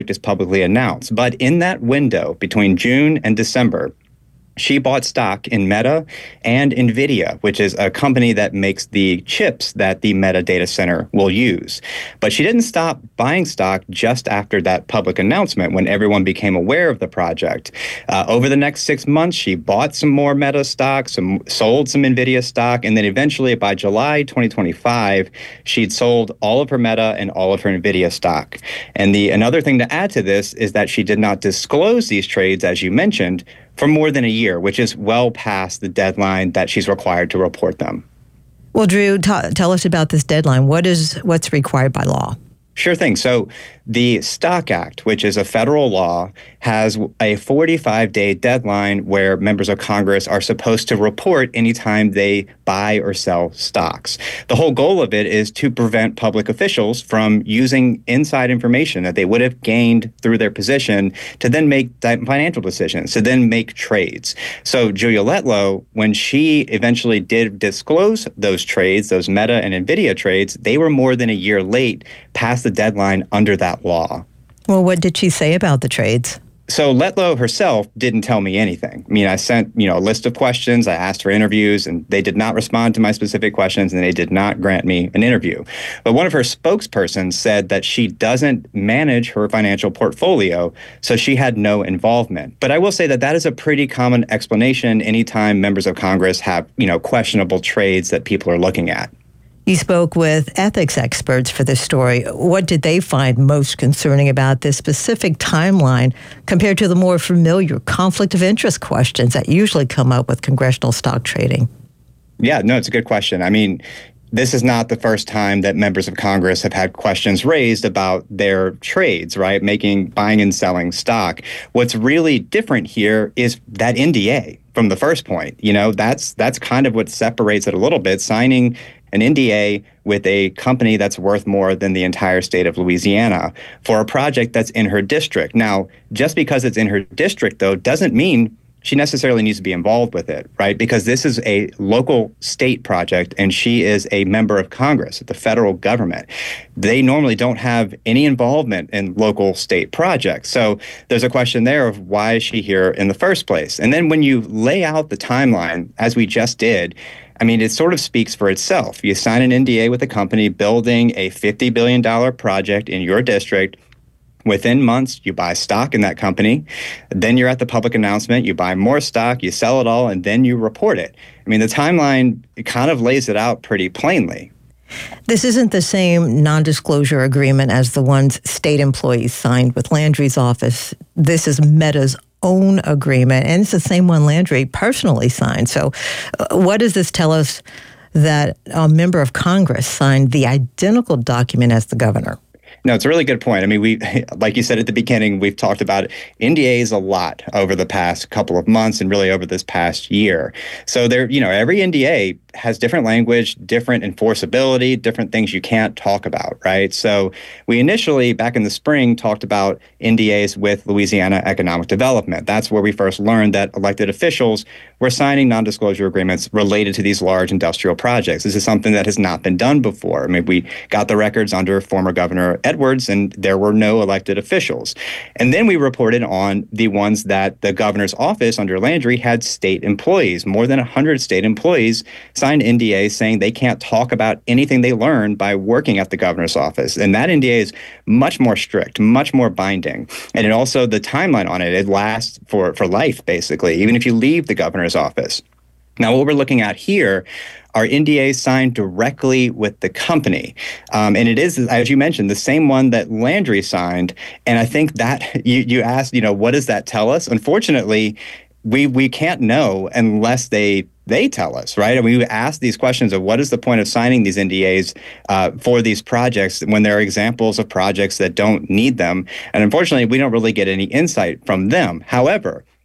is publicly announced. But in that window between June and December, she bought stock in Meta and NVIDIA, which is a company that makes the chips that the Meta data center will use. But she didn't stop buying stock just after that public announcement when everyone became aware of the project. Over the next 6 months, she bought some more Meta stock, sold some NVIDIA stock, and then eventually by July 2025, she'd sold all of her Meta and all of her NVIDIA stock. And another thing to add to this is that she did not disclose these trades, as you mentioned, for more than a year, which is well past the deadline that she's required to report them. Well, Drew, tell us about this deadline. What's required by law? Sure thing. So the Stock Act, which is a federal law, has a 45-day deadline where members of Congress are supposed to report anytime they buy or sell stocks. The whole goal of it is to prevent public officials from using inside information that they would have gained through their position to then make financial decisions, to then make trades. So Julia Letlow, when she eventually did disclose those trades, those Meta and NVIDIA trades, they were more than a year late past the deadline under that law. Well, what did she say about the trades? So Letlow herself didn't tell me anything. I mean, I sent, a list of questions. I asked for interviews, and they did not respond to my specific questions, and they did not grant me an interview. But one of her spokespersons said that she doesn't manage her financial portfolio, so she had no involvement. But I will say that that is a pretty common explanation anytime members of Congress have, questionable trades that people are looking at. You spoke with ethics experts for this story. What did they find most concerning about this specific timeline compared to the more familiar conflict of interest questions that usually come up with congressional stock trading? Yeah, no, it's a good question. I mean, this is not the first time that members of Congress have had questions raised about their trades, right? Buying and selling stock. What's really different here is that NDA from the first point. That's kind of what separates it a little bit. Signing an NDA with a company that's worth more than the entire state of Louisiana for a project that's in her district. Now, just because it's in her district, though, doesn't mean she necessarily needs to be involved with it, right? Because this is a local state project, and she is a member of Congress, the federal government. They normally don't have any involvement in local state projects. So there's a question there of why is she here in the first place? And then when you lay out the timeline, as we just did, I mean, it sort of speaks for itself. You sign an NDA with a company building a $50 billion project in your district. Within months, you buy stock in that company. Then you're at the public announcement. You buy more stock, you sell it all, and then you report it. I mean, the timeline kind of lays it out pretty plainly. This isn't the same non-disclosure agreement as the ones state employees signed with Landry's office. This is Meta's own agreement, and it's the same one Landry personally signed. So what does this tell us that a member of Congress signed the identical document as the governor? No, it's a really good point. I mean, like you said at the beginning, we've talked about NDAs a lot over the past couple of months and really over this past year. So every NDA has different language, different enforceability, different things you can't talk about, right? So we initially, back in the spring, talked about NDAs with Louisiana Economic Development. That's where we first learned that elected officials were signing non-disclosure agreements related to these large industrial projects. This is something that has not been done before. I mean, we got the records under former Governor Edwards, and there were no elected officials. And then we reported on the ones that the governor's office under Landry had state employees. More than 100 state employees signed NDAs saying they can't talk about anything they learned by working at the governor's office. And that NDA is much more strict, much more binding. And it also, the timeline on it lasts for life, basically, even if you leave the governor's office. Now, what we're looking at here are NDAs signed directly with the company. And it is, as you mentioned, the same one that Landry signed. And I think that you asked, what does that tell us? Unfortunately, we can't know unless they tell us, right? And we ask these questions of what is the point of signing these NDAs for these projects when there are examples of projects that don't need them. And unfortunately, we don't really get any insight from them. However,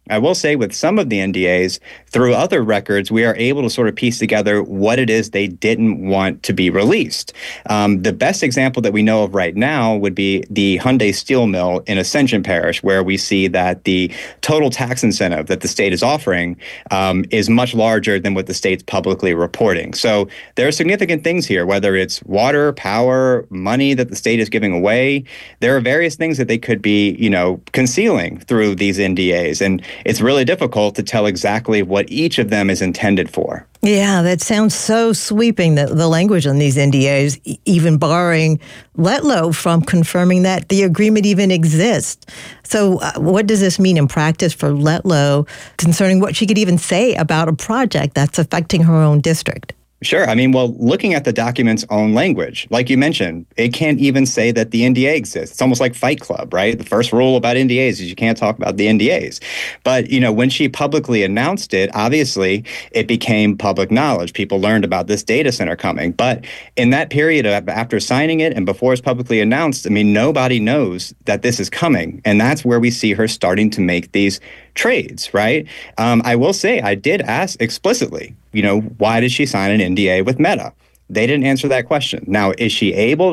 I will say with some of the NDAs, through other records, we are able to sort of piece together what it is they didn't want to be released. The best example that we know of right now would be the Hyundai steel mill in Ascension Parish, where we see that the total tax incentive that the state is offering is much larger than what the state's publicly reporting. So there are significant things here, whether it's water, power, money that the state is giving away. There are various things that they could be, concealing through these NDAs. And it's really difficult to tell exactly what each of them is intended for. Yeah, that sounds so sweeping, the language on these NDAs, even barring Letlow from confirming that the agreement even exists. So what does this mean in practice for Letlow concerning what she could even say about a project that's affecting her own district? Sure. I mean, well, looking at the document's own language, like you mentioned, it can't even say that the NDA exists. It's almost like Fight Club, right? The first rule about NDAs is you can't talk about the NDAs. But, when she publicly announced it, obviously it became public knowledge. People learned about this data center coming. But in that period of after signing it and before it's publicly announced, I mean, nobody knows that this is coming. And that's where we see her starting to make these trades, right? I will say I did ask explicitly, why did she sign an NDA with Meta? They didn't answer that question. Now, is she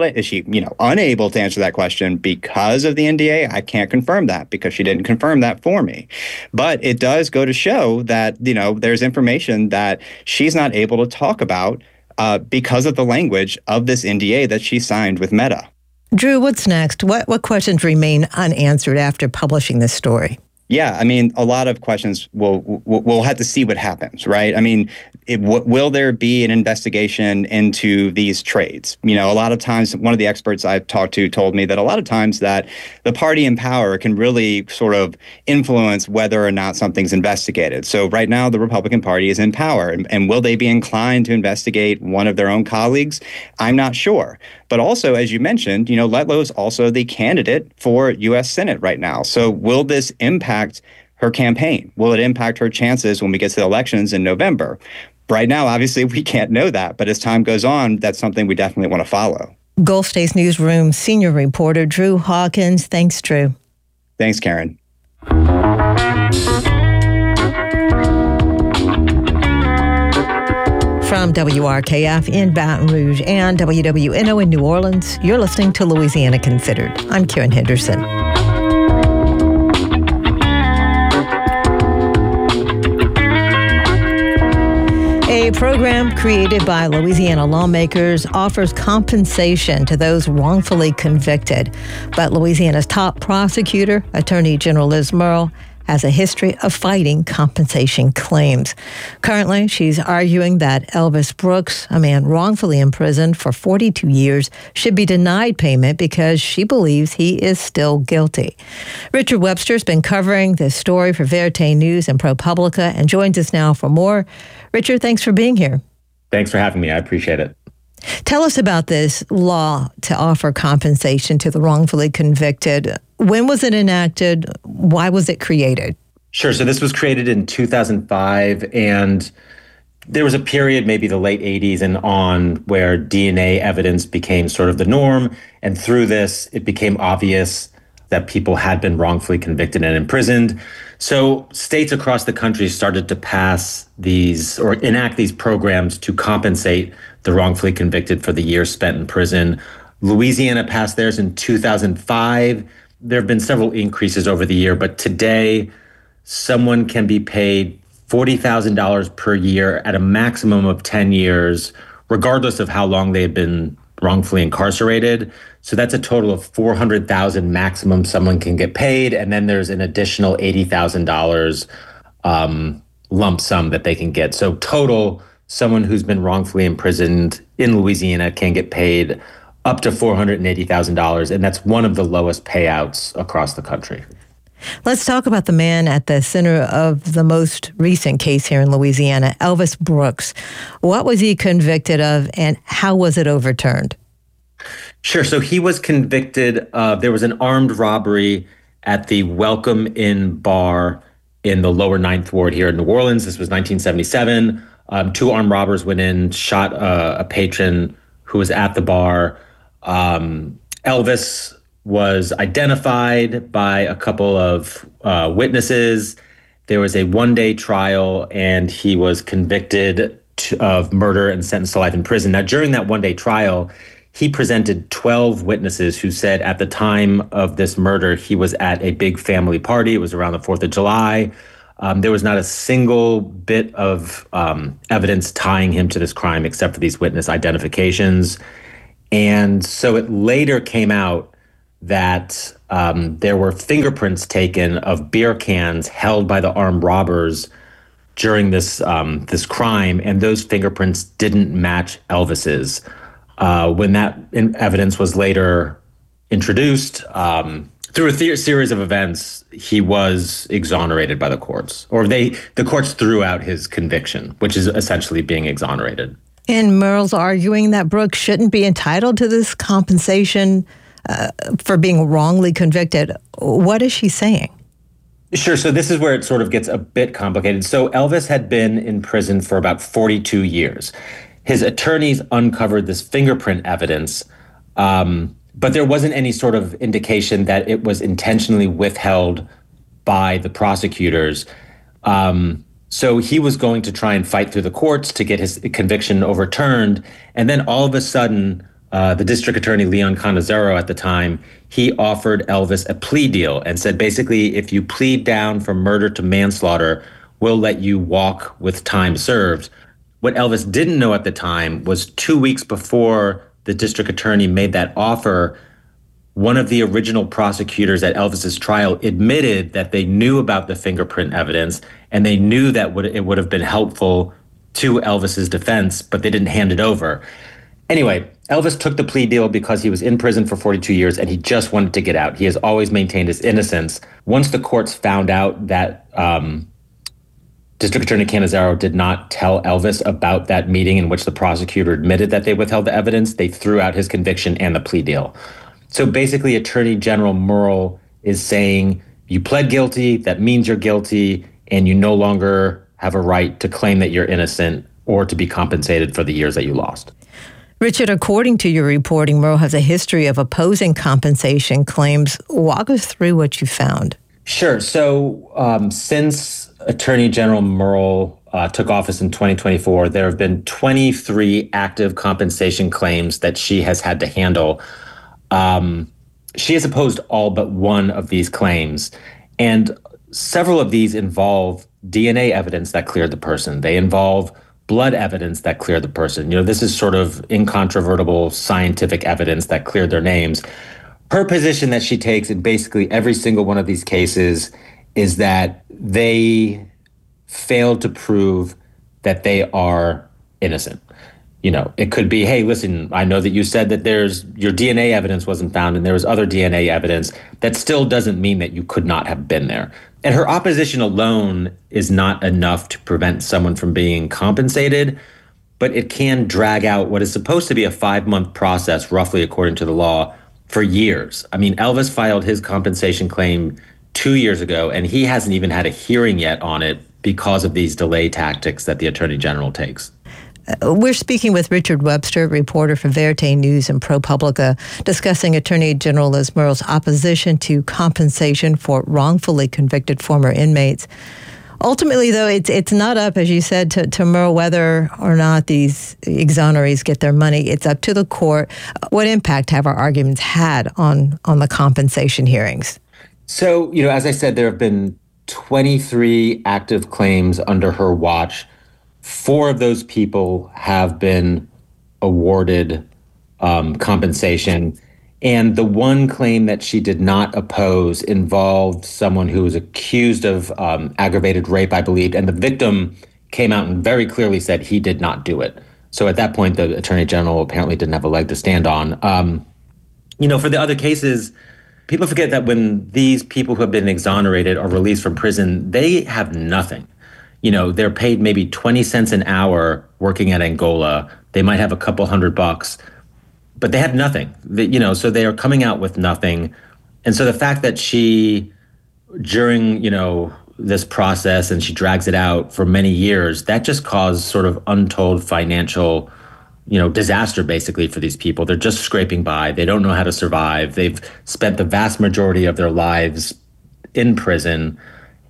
unable to answer that question because of the NDA? I can't confirm that because she didn't confirm that for me. But it does go to show that, there's information that she's not able to talk about because of the language of this NDA that she signed with Meta. Drew, what's next? What questions remain unanswered after publishing this story? Yeah, I mean, a lot of questions. We'll have to see what happens, right? I mean, will there be an investigation into these trades? A lot of times, one of the experts I've talked to told me that a lot of times that the party in power can really sort of influence whether or not something's investigated. So right now, the Republican Party is in power, and will they be inclined to investigate one of their own colleagues? I'm not sure. But also, as you mentioned, Letlow is also the candidate for U.S. Senate right now. So will this impact her campaign? Will it impact her chances when we get to the elections in November? Right now, obviously, we can't know that. But as time goes on, that's something we definitely want to follow. Gulf States Newsroom senior reporter Drew Hawkins. Thanks, Drew. Thanks, Karen. From WRKF in Baton Rouge and WWNO in New Orleans, you're listening to Louisiana Considered. I'm Karen Henderson. A program created by Louisiana lawmakers offers compensation to those wrongfully convicted. But Louisiana's top prosecutor, Attorney General Liz Murrill, has a history of fighting compensation claims. Currently, she's arguing that Elvis Brooks, a man wrongfully imprisoned for 42 years, should be denied payment because she believes he is still guilty. Richard Webster's been covering this story for Verite News and ProPublica and joins us now for more. Richard, thanks for being here. Thanks for having me. I appreciate it. Tell us about this law to offer compensation to the wrongfully convicted. When was it enacted? Why was it created? Sure. So this was created in 2005, and there was a period, maybe the late 80s and on, where DNA evidence became sort of the norm. And through this, it became obvious that people had been wrongfully convicted and imprisoned. So states across the country started to pass these or enact these programs to compensate the wrongfully convicted for the years spent in prison. Louisiana passed theirs in 2005. There have been several increases over the year, but today someone can be paid $40,000 per year at a maximum of 10 years, regardless of how long they've been wrongfully incarcerated. So that's a total of $400,000 maximum someone can get paid. And then there's an additional $80,000 lump sum that they can get. So total, someone who's been wrongfully imprisoned in Louisiana can get paid up to $480,000. And that's one of the lowest payouts across the country. Let's talk about the man at the center of the most recent case here in Louisiana, Elvis Brooks. What was he convicted of and how was it overturned? Sure. So he was convicted of, there was an armed robbery at the Welcome Inn bar in the lower Ninth Ward here in New Orleans. This was 1977. Two armed robbers went in, shot a patron who was at the bar. Elvis was identified by a couple of witnesses, There was a one-day trial, and he was convicted of murder and sentenced to life in prison. Now, during that one-day trial, he presented 12 witnesses who said at the time of this murder, he was at a big family party. It was around the 4th of July. There was not a single bit of evidence tying him to this crime except for these witness identifications. And so it later came out that there were fingerprints taken of beer cans held by the armed robbers during this crime, and those fingerprints didn't match Elvis's. When that evidence was later introduced, through a series of events, he was exonerated by the courts, or the courts threw out his conviction, which is essentially being exonerated. And Murrell's arguing that Brooks shouldn't be entitled to this compensation for being wrongly convicted. What is she saying? Sure. So this is where it sort of gets a bit complicated. So Elvis had been in prison for about 42 years. His attorneys uncovered this fingerprint evidence, but there wasn't any sort of indication that it was intentionally withheld by the prosecutors. So he was going to try and fight through the courts to get his conviction overturned. And then all of a sudden, the district attorney, Leon Cannizzaro at the time, he offered Elvis a plea deal and said, basically, if you plead down from murder to manslaughter, we'll let you walk with time served. What Elvis didn't know at the time was 2 weeks before the district attorney made that offer, one of the original prosecutors at Elvis's trial admitted that they knew about the fingerprint evidence and they knew that it would have been helpful to Elvis's defense, but they didn't hand it over. Anyway, Elvis took the plea deal because he was in prison for 42 years and he just wanted to get out. He has always maintained his innocence. Once the courts found out that District Attorney Cannizzaro did not tell Elvis about that meeting in which the prosecutor admitted that they withheld the evidence, they threw out his conviction and the plea deal. So basically, Attorney General Murrell is saying, you pled guilty, that means you're guilty, and you no longer have a right to claim that you're innocent or to be compensated for the years that you lost. Richard, according to your reporting, Murrell has a history of opposing compensation claims. Walk us through what you found. Sure. So since Attorney General Murrell took office in 2024, there have been 23 active compensation claims that she has had to handle. She has opposed all but one of these claims, and several of these involve DNA evidence that cleared the person. They involve blood evidence that cleared the person. You know, this is sort of incontrovertible scientific evidence that cleared their names. Her position that she takes in basically every single one of these cases is that they failed to prove that they are innocent. You know, it could be, hey, listen, I know that you said that your DNA evidence wasn't found and there was other DNA evidence. That still doesn't mean that you could not have been there. And her opposition alone is not enough to prevent someone from being compensated, but it can drag out what is supposed to be a 5-month process, roughly according to the law, for years. I mean, Elvis filed his compensation claim 2 years ago, and he hasn't even had a hearing yet on it because of these delay tactics that the Attorney General takes. We're speaking with Richard Webster, reporter for Verite News and ProPublica, discussing Attorney General Liz Murrell's opposition to compensation for wrongfully convicted former inmates. Ultimately, though, it's not up, as you said, to Murrell whether or not these exonerees get their money. It's up to the court. What impact have our arguments had on the compensation hearings? So, you know, as I said, there have been 23 active claims under her watch. 4 of those people have been awarded compensation. And the one claim that she did not oppose involved someone who was accused of aggravated rape, I believe. And the victim came out and very clearly said he did not do it. So at that point, the Attorney General apparently didn't have a leg to stand on. You know, for the other cases, people forget that when these people who have been exonerated or released from prison, they have nothing. You know, they're paid maybe 20 cents an hour working at Angola. They might have a couple $100, but they have nothing. So they are coming out with nothing. And so the fact that she, during, this process, and she drags it out for many years, that just caused sort of untold financial, disaster basically for these people. They're just scraping by. They don't know how to survive. They've spent the vast majority of their lives in prison.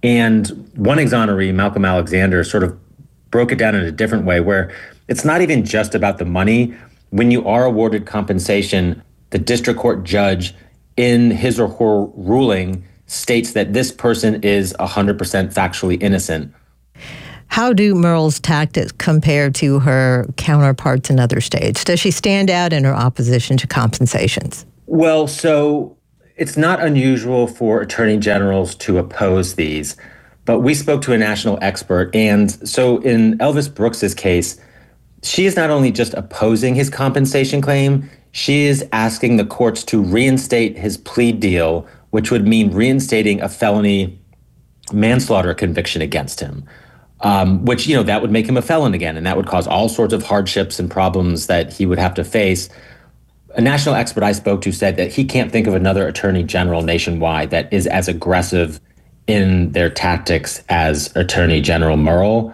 And one exoneree, Malcolm Alexander, sort of broke it down in a different way, where it's not even just about the money. When you are awarded compensation, the district court judge in his or her ruling states that this person is 100% factually innocent. How do Murrell's tactics compare to her counterparts in other states? Does she stand out in her opposition to compensations? Well, so it's not unusual for attorney generals to oppose these, but we spoke to a national expert. And so in Elvis Brooks's case, she is not only just opposing his compensation claim, she is asking the courts to reinstate his plea deal, which would mean reinstating a felony manslaughter conviction against him. Which, that would make him a felon again, and that would cause all sorts of hardships and problems that he would have to face. A national expert I spoke to said that he can't think of another attorney general nationwide that is as aggressive in their tactics as Attorney General Murrell.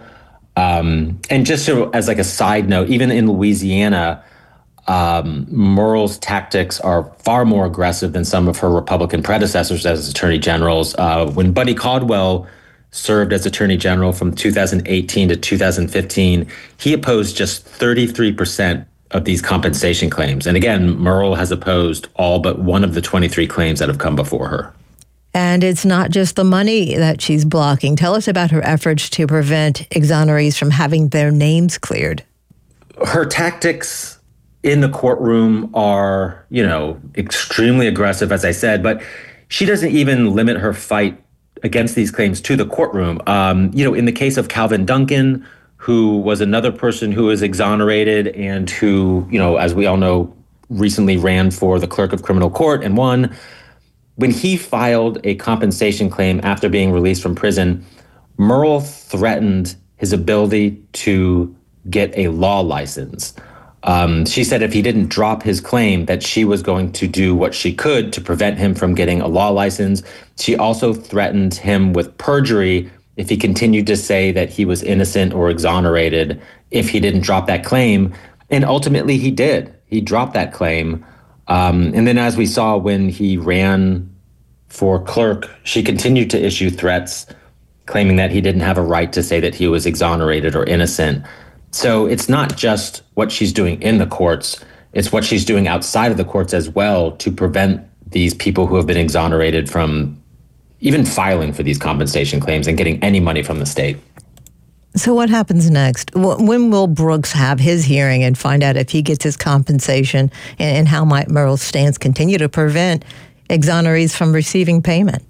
And just as like a side note, even in Louisiana, Murrell's tactics are far more aggressive than some of her Republican predecessors as attorney generals. When Buddy Caldwell served as attorney general from 2018 to 2015, he opposed just 33% of these compensation claims. And again, Murrell has opposed all but one of the 23 claims that have come before her. And it's not just the money that she's blocking. Tell us about her efforts to prevent exonerees from having their names cleared. Her tactics in the courtroom are, extremely aggressive, as I said, but she doesn't even limit her fight against these claims to the courtroom. In the case of Calvin Duncan, who was another person who was exonerated and who, as we all know, recently ran for the clerk of criminal court and won. When he filed a compensation claim after being released from prison, Murrell threatened his ability to get a law license. She said if he didn't drop his claim, that she was going to do what she could to prevent him from getting a law license. She also threatened him with perjury if he continued to say that he was innocent or exonerated if he didn't drop that claim. And ultimately he did. He dropped that claim. And then as we saw when he ran for clerk, she continued to issue threats claiming that he didn't have a right to say that he was exonerated or innocent. So it's not just what she's doing in the courts, it's what she's doing outside of the courts as well to prevent these people who have been exonerated from even filing for these compensation claims and getting any money from the state. So what happens next? When will Brooks have his hearing and find out if he gets his compensation, and how might Murrell's stance continue to prevent exonerees from receiving payment?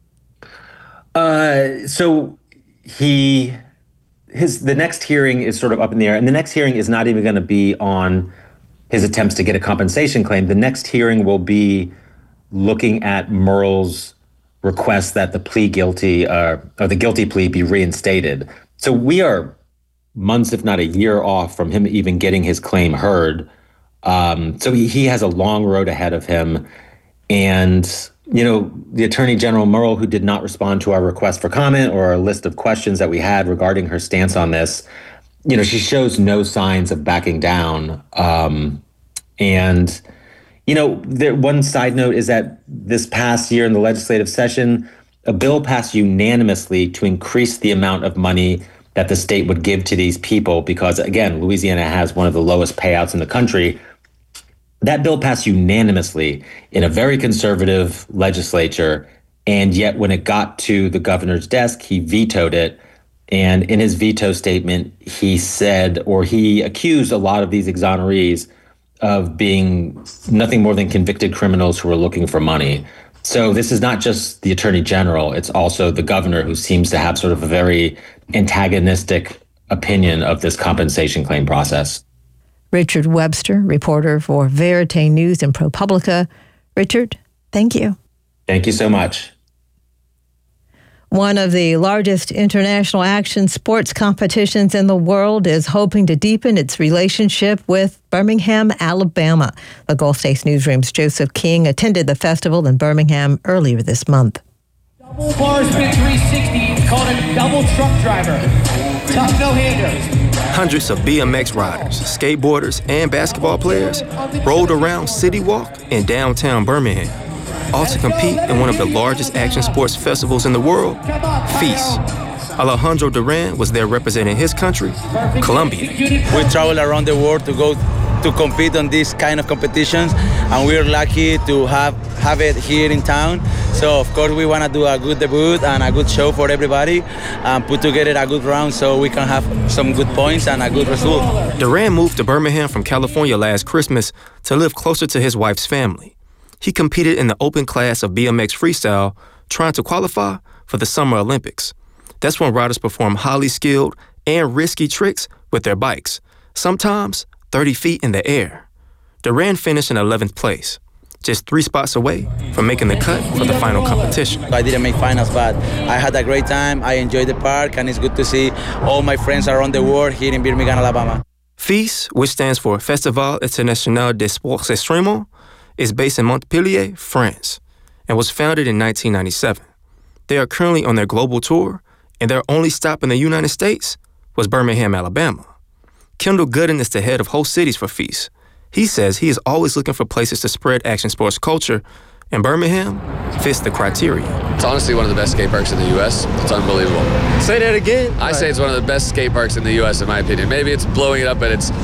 The next hearing is sort of up in the air, and the next hearing is not even going to be on his attempts to get a compensation claim. The next hearing will be looking at Murrell's request that the the guilty plea be reinstated. So we are months, if not a year off from him even getting his claim heard. So he has a long road ahead of him. And, the Attorney General Murrell, who did not respond to our request for comment or our list of questions that we had regarding her stance on this, she shows no signs of backing down. One side note is that this past year in the legislative session, a bill passed unanimously to increase the amount of money that the state would give to these people because, again, Louisiana has one of the lowest payouts in the country. That bill passed unanimously in a very conservative legislature, and yet when it got to the governor's desk, he vetoed it. And in his veto statement, he said, or he accused a lot of these exonerees of being nothing more than convicted criminals who are looking for money. So this is not just the attorney general, it's also the governor, who seems to have sort of a very antagonistic opinion of this compensation claim process. Richard Webster, reporter for Verite News and ProPublica. Richard, thank you. Thank you so much. One of the largest international action sports competitions in the world is hoping to deepen its relationship with Birmingham, Alabama. The Gulf States Newsroom's Joseph King attended the festival in Birmingham earlier this month. Double bar spin 360, called a double truck driver. Tough no-hander. Hundreds of BMX riders, skateboarders, and basketball players rolled around City Walk in downtown Birmingham. all to compete in one of the largest action sports festivals in the world, FIS. Alejandro Duran was there representing his country, Colombia. We travel around the world to go to compete on these kind of competitions, and we're lucky to have it here in town. So of course we want to do a good debut and a good show for everybody and put together a good round so we can have some good points and a good result. Duran moved to Birmingham from California last Christmas to live closer to his wife's family. He competed in the open class of BMX freestyle, trying to qualify for the Summer Olympics. That's when riders perform highly skilled and risky tricks with their bikes, sometimes 30 feet in the air. Duran finished in 11th place, just 3 spots away from making the cut for the final competition. I didn't make finals, but I had a great time. I enjoyed the park, and it's good to see all my friends around the world here in Birmingham, Alabama. FIS, which stands for Festival International des Sports Extrêmes, is based in Montpellier, France, and was founded in 1997. They are currently on their global tour, and their only stop in the United States was Birmingham, Alabama. Kendall Gooden is the head of host cities for FIS. He says he is always looking for places to spread action sports culture, and Birmingham fits the criteria. It's honestly one of the best skate parks in the U.S. It's unbelievable. Say that again. I say it's one of the best skate parks in the U.S. in my opinion. Maybe it's blowing it up, but it's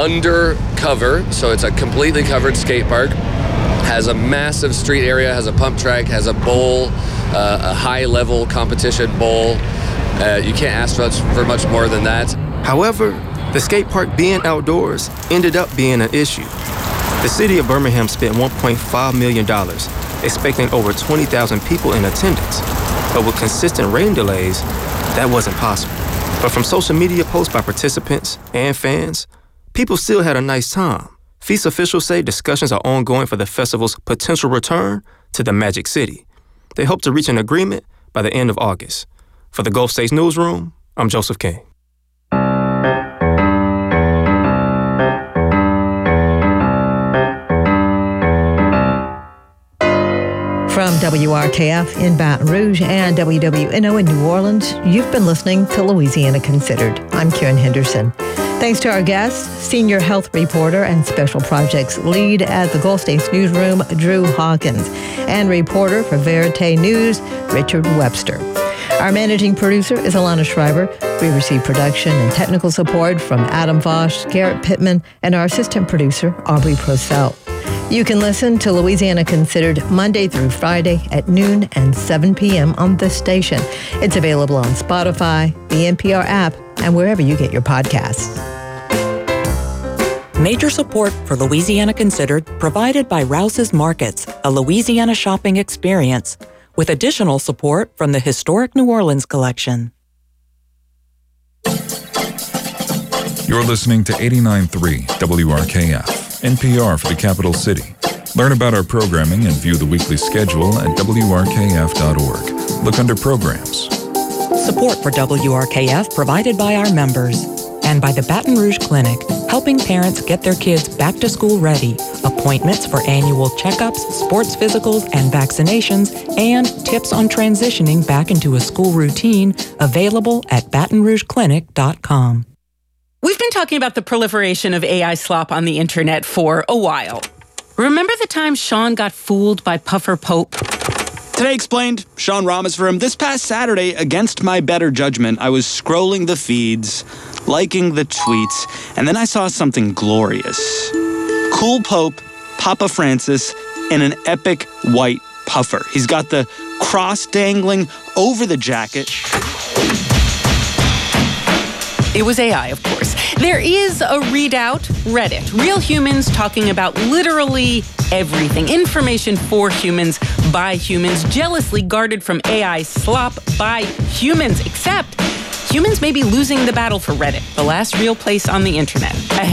undercover, so it's a completely covered skate park. Has a massive street area, has a pump track, has a bowl, a high-level competition bowl. You can't ask for much more than that. However, the skate park being outdoors ended up being an issue. The city of Birmingham spent $1.5 million, expecting over 20,000 people in attendance. But with consistent rain delays, that wasn't possible. But from social media posts by participants and fans, people still had a nice time. FIS officials say discussions are ongoing for the festival's potential return to the Magic City. They hope to reach an agreement by the end of August. For the Gulf States Newsroom, I'm Joseph King. From WRKF in Baton Rouge and WWNO in New Orleans, you've been listening to Louisiana Considered. I'm Karen Henderson. Thanks to our guest, senior health reporter and special projects lead at the Gulf States Newsroom, Drew Hawkins, and reporter for Verite News, Richard Webster. Our managing producer is Alana Schreiber. We receive production and technical support from Adam Vosch, Garrett Pittman, and our assistant producer, Aubrey Procell. You can listen to Louisiana Considered Monday through Friday at noon and 7 p.m. on this station. It's available on Spotify, the NPR app, and wherever you get your podcasts. Major support for Louisiana Considered provided by Rouse's Markets, a Louisiana shopping experience, with additional support from the Historic New Orleans Collection. You're listening to 89.3 WRKF, NPR for the capital city. Learn about our programming and view the weekly schedule at WRKF.org. Look under Programs. Support for WRKF provided by our members and by the Baton Rouge Clinic, helping parents get their kids back to school ready. Appointments for annual checkups, sports physicals, and vaccinations, and tips on transitioning back into a school routine available at BatonRougeClinic.com. We've been talking about the proliferation of AI slop on the internet for a while. Remember the time Sean got fooled by Puffer Pope? Today Explained, Sean Rameswaram. This past Saturday, against my better judgment, I was scrolling the feeds, liking the tweets, and then I saw something glorious. Cool Pope, Papa Francis, in an epic white puffer. He's got the cross dangling over the jacket. It was AI, of course. There is a readout, Reddit. Real humans talking about literally everything. Information for humans, by humans, jealously guarded from AI slop by humans. Except humans may be losing the battle for Reddit, the last real place on the internet.